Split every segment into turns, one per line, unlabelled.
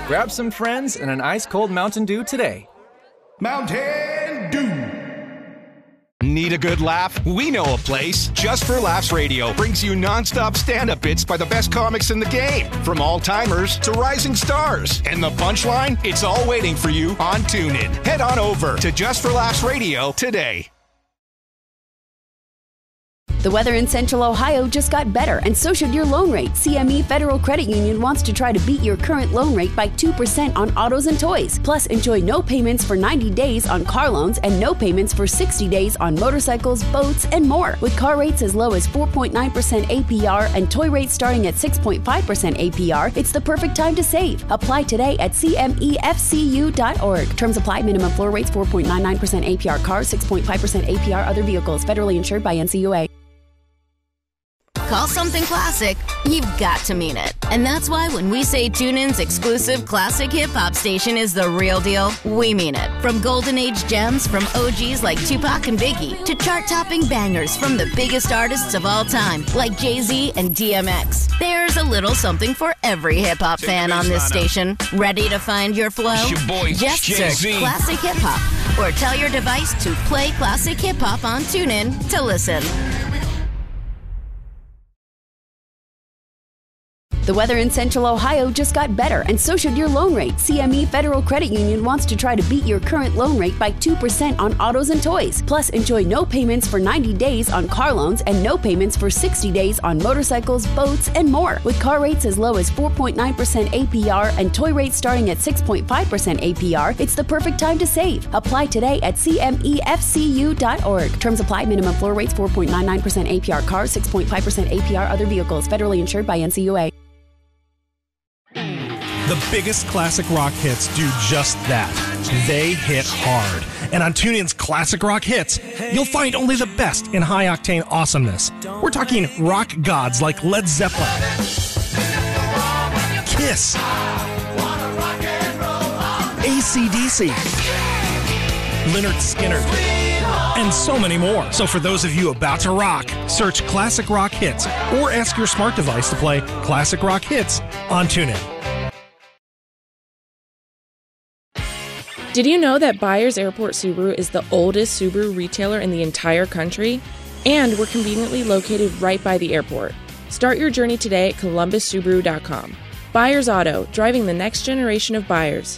Grab some friends and an ice-cold Mountain Dew today.
Mountain Dew.
Need a good laugh? We know a place. Just for Laughs Radio brings you nonstop stand-up bits by the best comics in the game, from all-timers to rising stars. And the punchline? It's all waiting for you on TuneIn. Head on over to Just for Laughs Radio today.
The weather in Central Ohio just got better, and so should your loan rate. CME Federal Credit Union wants to try to beat your current loan rate by 2% on autos and toys. Plus, enjoy no payments for 90 days on car loans and no payments for 60 days on motorcycles, boats, and more. With car rates as low as 4.9% APR and toy rates starting at 6.5% APR, it's the perfect time to save. Apply today at CMEFCU.org. Terms apply. Minimum floor rates 4.99% APR cars, 6.5% APR other vehicles. Federally insured by NCUA.
Call something classic, you've got to mean it. And that's why when we say TuneIn's exclusive classic hip-hop station is the real deal, we mean it. From golden age gems from OGs like Tupac and Biggie to chart-topping bangers from the biggest artists of all time like Jay-Z and DMX. There's a little something for every hip-hop fan on this station. Ready to find your flow?
It's your boy,
Just
Jay-Z.
search Classic Hip Hop or tell your device to play Classic Hip Hop on TuneIn to listen.
The weather in Central Ohio just got better, and so should your loan rate. CME Federal Credit Union wants to try to beat your current loan rate by 2% on autos and toys. Plus, enjoy no payments for 90 days on car loans and no payments for 60 days on motorcycles, boats, and more. With car rates as low as 4.9% APR and toy rates starting at 6.5% APR, it's the perfect time to save. Apply today at CMEFCU.org. Terms apply. Minimum floor rates 4.99% APR cars, 6.5% APR other vehicles. Federally insured by NCUA.
The biggest classic rock hits do just that. They hit hard. And on TuneIn's Classic Rock Hits, you'll find only the best in high-octane awesomeness. We're talking rock gods like Led Zeppelin, Kiss, AC/DC, Lynyrd Skynyrd, and so many more. So for those of you about to rock, search Classic Rock Hits or ask your smart device to play Classic Rock Hits on TuneIn.
Did you know that Byers Airport Subaru is the oldest Subaru retailer in the entire country? And we're conveniently located right by the airport. Start your journey today at columbussubaru.com. Byers Auto, driving the next generation of buyers.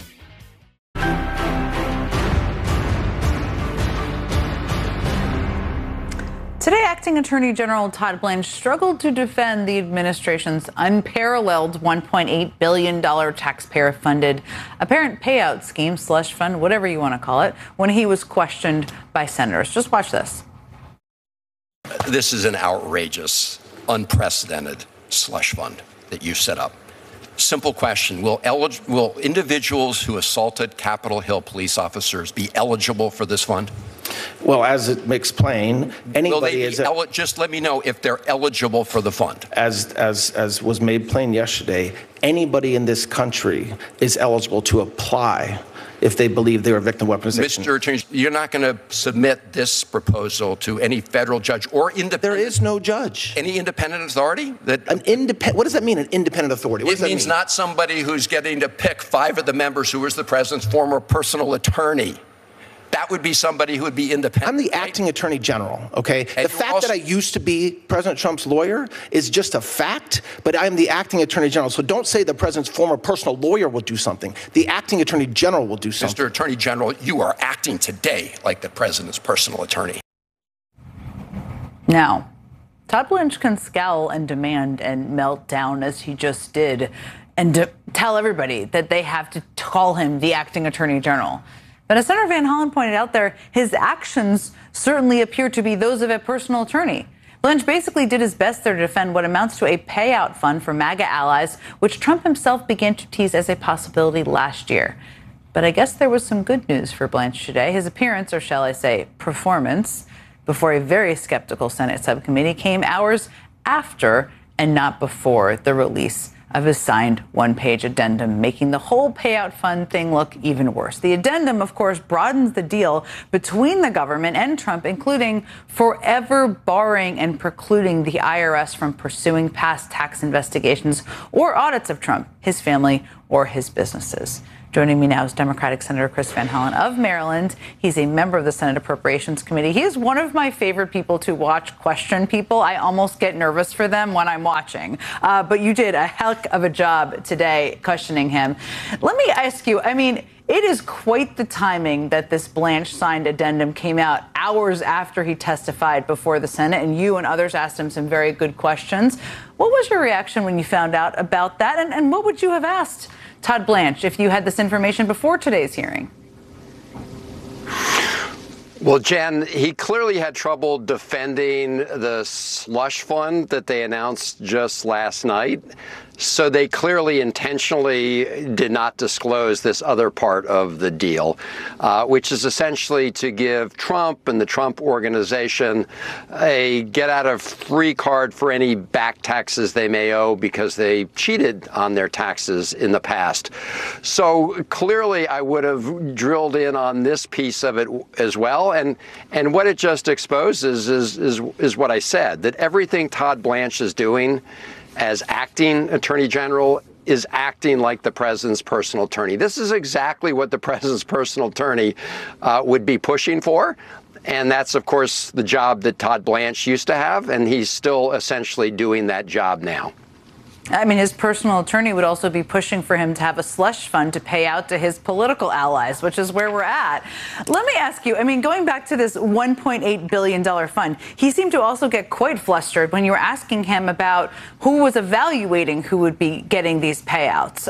Today, Acting Attorney General Todd Blanche struggled to defend the administration's unparalleled $1.8 billion taxpayer-funded apparent payout scheme, slush fund, whatever you want to call it, when he was questioned by senators. Just watch this.
This is an outrageous, unprecedented slush fund that you set up. Simple question. Will individuals who assaulted Capitol Hill police officers be eligible for this fund?
Well, as it makes plain, anybody is
just let me know if they're eligible for the fund.
As was made plain yesterday, anybody in this country is eligible to apply if they believe they were victim of weaponization.
Mr. Attorney, you're not going to submit this proposal to any federal judge or independent.
There is no judge.
Any independent authority?
What does that mean, an independent authority?
It means not somebody who's getting to pick 5 of the members who was the president's former personal attorney. That would be somebody who would be independent.
I'm the acting attorney general, okay? And the fact that I used to be President Trump's lawyer is just a fact, but I'm the acting attorney general. So don't say the president's former personal lawyer will do something. The acting attorney general will do something.
Mr. Attorney General, you are acting today like the president's personal attorney.
Now, Todd Blanche can scowl and demand and melt down as he just did and tell everybody that they have to call him the acting attorney general. But as Senator Van Hollen pointed out there, his actions certainly appear to be those of a personal attorney. Blanche basically did his best there to defend what amounts to a payout fund for MAGA allies, which Trump himself began to tease as a possibility last year. But I guess there was some good news for Blanche today. His appearance, or shall I say performance, before a very skeptical Senate subcommittee came hours after and not before the release of his signed one-page addendum, making the whole payout fund thing look even worse. The addendum, of course, broadens the deal between the government and Trump, including forever barring and precluding the IRS from pursuing past tax investigations or audits of Trump, his family, or his businesses. Joining me now is Democratic Senator Chris Van Hollen of Maryland. He's a member of the Senate Appropriations Committee. He is one of my favorite people to watch question people. I almost get nervous for them when I'm watching. But you did a heck of a job today questioning him. Let me ask you, it is quite the timing that this Blanche signed addendum came out hours after he testified before the Senate, and you and others asked him some very good questions. What was your reaction when you found out about that, and what would you have asked Todd Blanche if you had this information before today's hearing?
Well, Jen, he clearly had trouble defending the slush fund that they announced just last night. So they clearly intentionally did not disclose this other part of the deal, which is essentially to give Trump and the Trump organization a get-out-of-free card for any back taxes they may owe because they cheated on their taxes in the past. So clearly I would have drilled in on this piece of it as well. And what it just exposes is what I said, that everything Todd Blanche is doing as acting attorney general is acting like the president's personal attorney. This is exactly what the president's personal attorney would be pushing for. And that's, of course, the job that Todd Blanche used to have. And he's still essentially doing that job now.
His personal attorney would also be pushing for him to have a slush fund to pay out to his political allies, which is where we're at. Let me ask you, going back to this $1.8 billion fund, he seemed to also get quite flustered when you were asking him about who was evaluating who would be getting these payouts.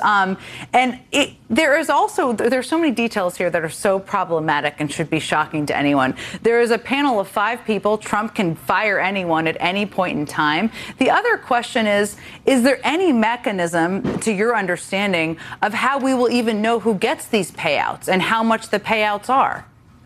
There's so many details here that are so problematic and should be shocking to anyone. There is a panel of 5 people. Trump can fire anyone at any point in time. The other question is there any mechanism, to your understanding, of how we will even know who gets these payouts and how much the payouts are?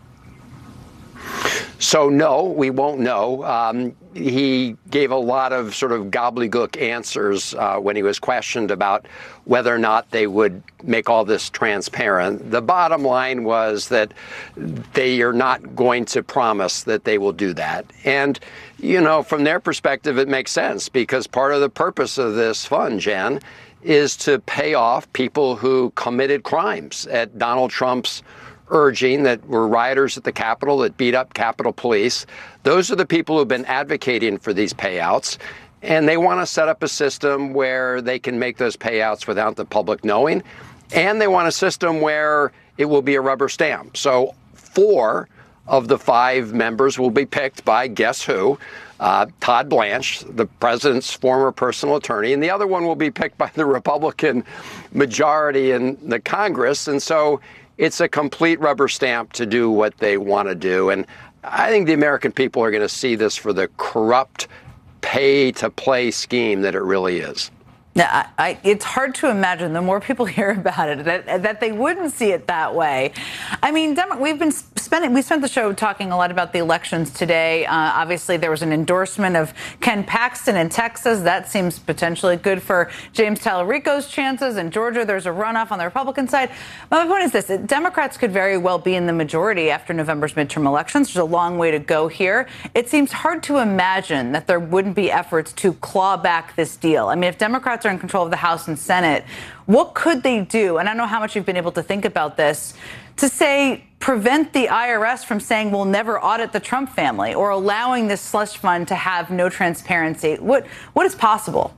So, no, we won't know. He gave a lot of sort of gobbledygook answers when he was questioned about whether or not they would make all this transparent. The bottom line was that they are not going to promise that they will do that. And, from their perspective, it makes sense because part of the purpose of this fund, Jen, is to pay off people who committed crimes at Donald Trump's urging, that were rioters at the Capitol that beat up Capitol Police. Those are the people who've been advocating for these payouts. And they want to set up a system where they can make those payouts without the public knowing. And they want a system where it will be a rubber stamp. So 4 of the 5 members will be picked by guess who? Todd Blanche, the president's former personal attorney, and the other one will be picked by the Republican majority in the Congress. And so it's a complete rubber stamp to do what they want to do. And I think the American people are going to see this for the corrupt pay-to-play scheme that it really is.
Yeah, it's hard to imagine, the more people hear about it, that they wouldn't see it that way. We spent the show talking a lot about the elections today. Obviously, there was an endorsement of Ken Paxton in Texas. That seems potentially good for James Tallarico's chances. In Georgia, there's a runoff on the Republican side. My point is this. Democrats could very well be in the majority after November's midterm elections. There's a long way to go here. It seems hard to imagine that there wouldn't be efforts to claw back this deal. If Democrats are in control of the House and Senate, what could they do? And I don't know how much you've been able to think about this, to say, prevent the IRS from saying we'll never audit the Trump family, or allowing this slush fund to have no transparency. What is possible?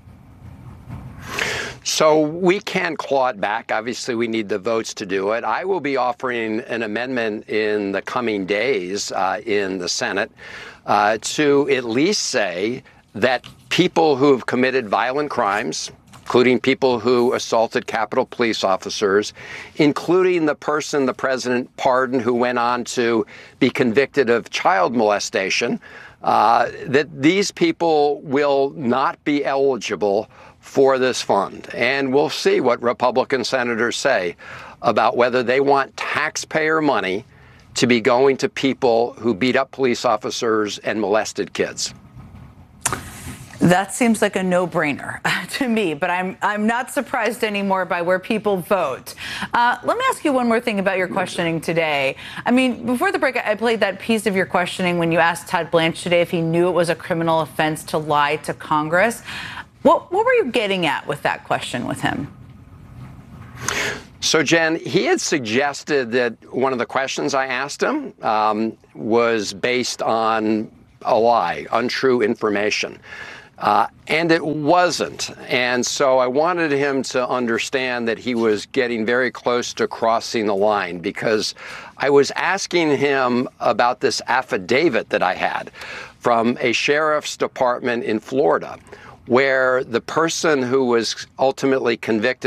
So we can claw it back. Obviously, we need the votes to do it. I will be offering an amendment in the coming days in the Senate to at least say that people who have committed violent crimes, including people who assaulted Capitol Police officers, including the person the president pardoned who went on to be convicted of child molestation, that these people will not be eligible for this fund. And we'll see what Republican senators say about whether they want taxpayer money to be going to people who beat up police officers and molested kids.
That seems like a no-brainer to me, but I'm not surprised anymore by where people vote. Let me ask you one more thing about your questioning today. Before the break, I played that piece of your questioning when you asked Todd Blanche today if he knew it was a criminal offense to lie to Congress. What were you getting at with that question with him?
So, Jen, he had suggested that one of the questions I asked him was based on a lie, untrue information. And it wasn't. And so I wanted him to understand that he was getting very close to crossing the line, because I was asking him about this affidavit that I had from a sheriff's department in Florida, where the person who was ultimately convicted